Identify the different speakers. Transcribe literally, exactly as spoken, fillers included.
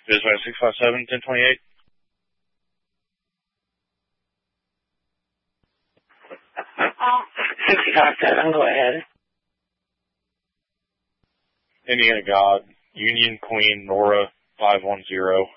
Speaker 1: Dispatch six five seven, ten twenty-eight.
Speaker 2: six five seven, go ahead.
Speaker 1: Indiana God, Union Queen, Nora, five one zero.